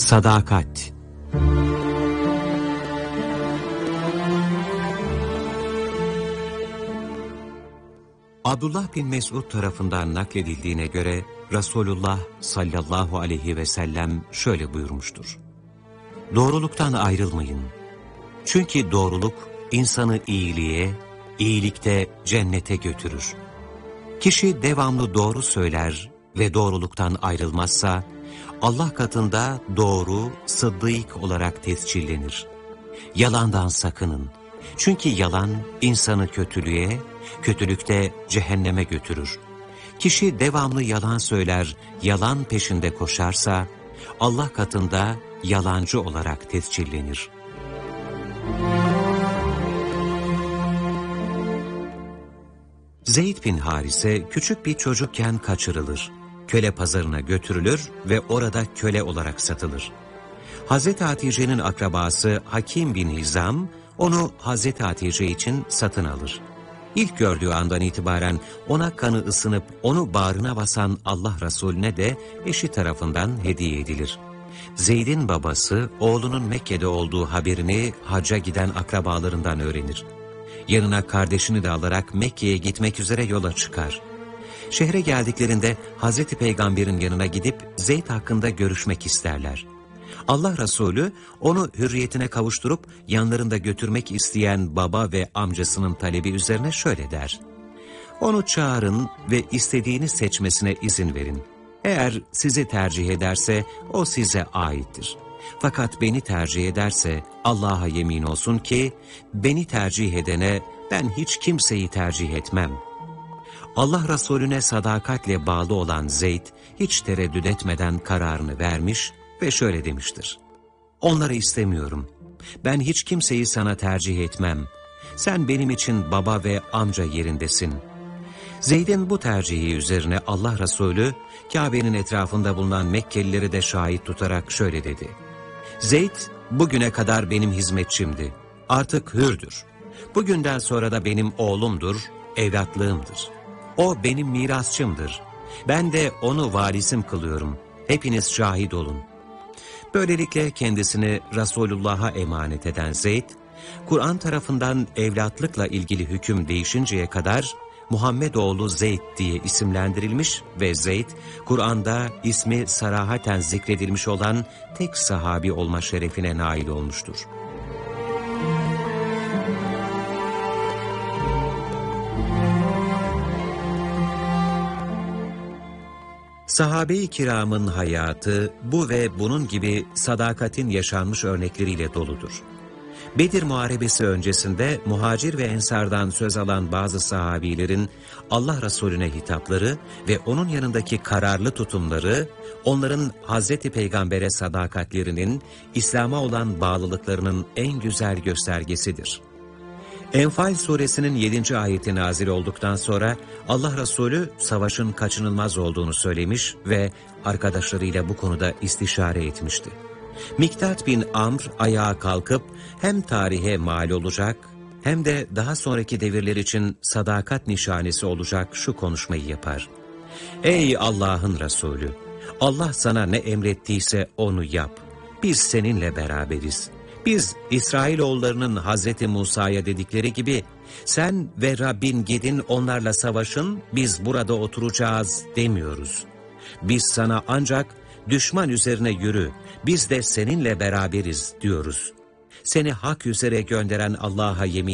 Sadakat. Abdullah bin Mesud tarafından nakledildiğine göre Resulullah sallallahu aleyhi ve sellem şöyle buyurmuştur: Doğruluktan ayrılmayın. Çünkü doğruluk insanı iyiliğe, iyilikte cennete götürür. Kişi devamlı doğru söyler ve doğruluktan ayrılmazsa, Allah katında doğru, sıddık olarak tescillenir. Yalandan sakının. Çünkü yalan insanı kötülüğe, kötülükte cehenneme götürür. Kişi devamlı yalan söyler, yalan peşinde koşarsa, Allah katında yalancı olarak tescillenir. Zeyd bin Harise küçük bir çocukken kaçırılır. Köle pazarına götürülür ve orada köle olarak satılır. Hazreti Hatice'nin akrabası Hakim bin Hizam onu Hazreti Hatice için satın alır. İlk gördüğü andan itibaren ona kanı ısınıp onu bağrına basan Allah Resulüne de eşi tarafından hediye edilir. Zeyd'in babası oğlunun Mekke'de olduğu haberini hacca giden akrabalarından öğrenir. Yanına kardeşini de alarak Mekke'ye gitmek üzere yola çıkar. Şehre geldiklerinde Hazreti Peygamber'in yanına gidip Zeyd hakkında görüşmek isterler. Allah Resulü onu hürriyetine kavuşturup yanlarında götürmek isteyen baba ve amcasının talebi üzerine şöyle der: Onu çağırın ve istediğini seçmesine izin verin. Eğer sizi tercih ederse o size aittir. Fakat beni tercih ederse Allah'a yemin olsun ki beni tercih edene ben hiç kimseyi tercih etmem. Allah Resulüne sadakatle bağlı olan Zeyd hiç tereddüt etmeden kararını vermiş ve şöyle demiştir: Onları istemiyorum. Ben hiç kimseyi sana tercih etmem. Sen benim için baba ve amca yerindesin. Zeyd'in bu tercihi üzerine Allah Resulü Kabe'nin etrafında bulunan Mekkelileri de şahit tutarak şöyle dedi: Zeyd bugüne kadar benim hizmetçimdi. Artık hürdür. Bugünden sonra da benim oğlumdur, evlatlığımdır. O benim mirasçımdır. Ben de onu varisim kılıyorum. Hepiniz şahit olun. Böylelikle kendisini Resulullah'a emanet eden Zeyd, Kur'an tarafından evlatlıkla ilgili hüküm değişinceye kadar Muhammed oğlu Zeyd diye isimlendirilmiş ve Zeyd, Kur'an'da ismi sarahaten zikredilmiş olan tek sahabi olma şerefine nail olmuştur. Sahabe-i kiramın hayatı bu ve bunun gibi sadakatin yaşanmış örnekleriyle doludur. Bedir Muharebesi öncesinde muhacir ve ensardan söz alan bazı sahabilerin Allah Resulüne hitapları ve onun yanındaki kararlı tutumları, onların Hazreti Peygamber'e sadakatlerinin, İslam'a olan bağlılıklarının en güzel göstergesidir. Enfal suresinin 7. ayeti nazil olduktan sonra Allah Resulü savaşın kaçınılmaz olduğunu söylemiş ve arkadaşlarıyla bu konuda istişare etmişti. Miktat bin Amr ayağa kalkıp hem tarihe mal olacak hem de daha sonraki devirler için sadakat nişanesi olacak şu konuşmayı yapar: Ey Allah'ın Resulü! Allah sana ne emrettiyse onu yap. Biz seninle beraberiz. Biz İsrailoğullarının Hazreti Musa'ya dedikleri gibi sen ve Rabbin gidin onlarla savaşın, biz burada oturacağız demiyoruz. Biz sana ancak düşman üzerine yürü, biz de seninle beraberiz diyoruz. Seni hak üzere gönderen Allah'a yemin